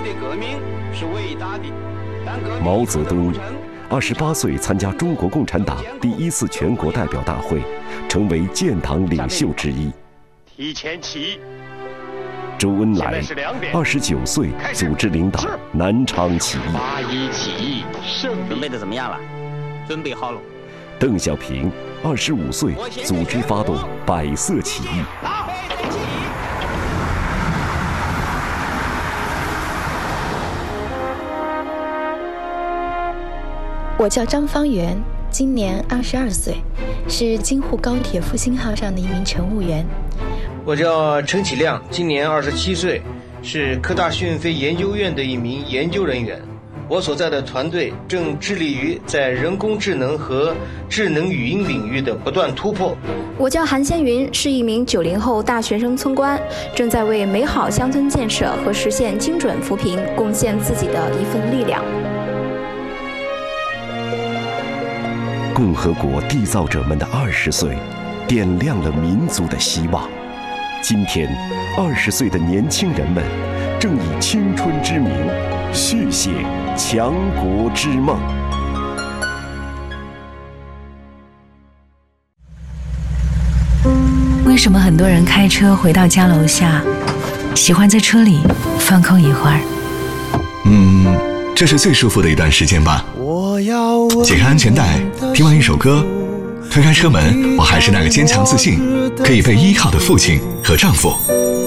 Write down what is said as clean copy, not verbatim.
的革命是伟大的，但革命毛泽东28岁参加中国共产党第1次全国代表大会，成为建党领袖之一。 提前起义。 周恩来29岁组织领导南昌起义。 8·1起义胜利。 准备的怎么样了？准备好了。 邓小平25岁组织发动百色起义。 我叫张方圆，今年22岁，是京沪高铁复兴号上的一名乘务员。 我叫陈启亮，今年27岁，是科大讯飞研究院的一名研究人员。我所在的团队正致力于在人工智能和智能语音领域的不断突破。 我叫韩先云，是一名90后大学生村官，正在为美好乡村建设和实现精准扶贫贡献自己的一份力量。 共和国缔造者们的20岁，点亮了民族的希望。今天，20岁的年轻人们正以青春之名续写强国之梦。 为什么很多人开车回到家楼下，喜欢在车里放空一会儿？ 这是最舒服的一段时间吧。解开安全带，听完一首歌，推开车门，我还是那个坚强自信、可以被依靠的父亲和丈夫。